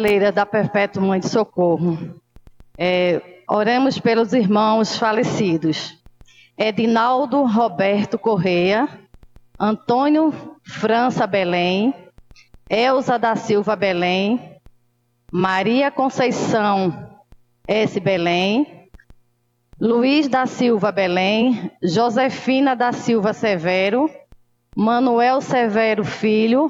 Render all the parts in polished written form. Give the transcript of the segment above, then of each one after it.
brasileira da Perpétua Mãe de Socorro. Oremos pelos irmãos falecidos. Edinaldo Roberto Correia, Antônio França Belém, Elza da Silva Belém, Maria Conceição S. Belém, Luiz da Silva Belém, Josefina da Silva Severo, Manuel Severo Filho,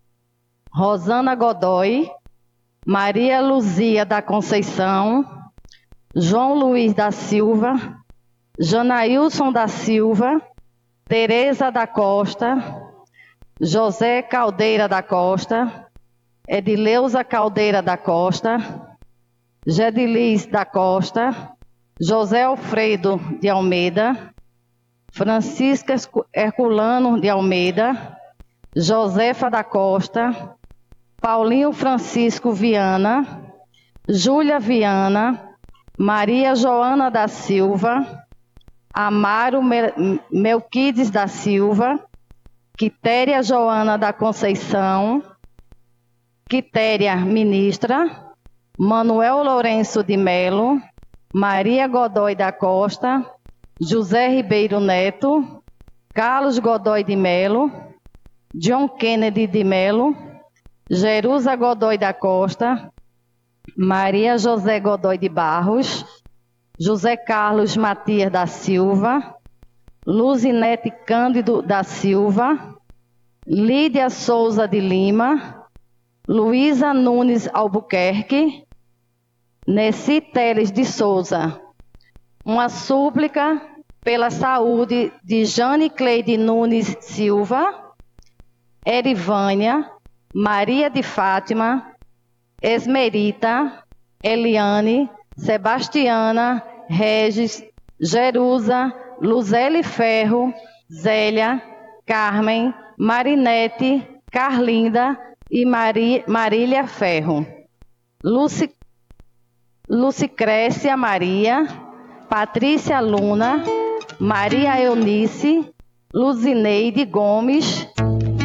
Rosana Godoy, Maria Luzia da Conceição, João Luiz da Silva, Janailson da Silva, Tereza da Costa, José Caldeira da Costa, Edileuza Caldeira da Costa, Gedilis da Costa, José Alfredo de Almeida, Francisca Herculano de Almeida, Josefa da Costa, Paulinho Francisco Viana, Júlia Viana, Maria Joana da Silva, Amaro Melquides da Silva, Quitéria Joana da Conceição, Quitéria Ministra, Manuel Lourenço de Melo, Maria Godoy da Costa, José Ribeiro Neto, Carlos Godoy de Melo, John Kennedy de Melo, Jerusa Godoy da Costa, Maria José Godoy de Barros, José Carlos Matias da Silva, Luzinete Cândido da Silva, Lídia Souza de Lima, Luísa Nunes Albuquerque, Nessi Teles de Souza. Uma súplica pela saúde de Jane Cleide Nunes Silva, Erivânia, Maria de Fátima, Esmerita, Eliane, Sebastiana, Regis, Jerusa, Luzele Ferro, Zélia, Carmen, Marinete, Carlinda e Marília Ferro, Lucicrécia Maria, Patrícia Luna, Maria Eunice, Luzineide Gomes,